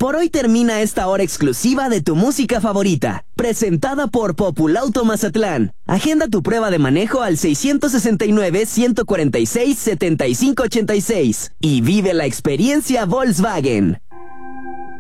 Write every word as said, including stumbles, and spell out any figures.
Por hoy termina esta hora exclusiva de tu música favorita, presentada por Populauto Mazatlán. Agenda tu prueba de manejo al seiscientos sesenta y nueve, ciento cuarenta y seis, setenta y cinco ochenta y seis y vive la experiencia Volkswagen.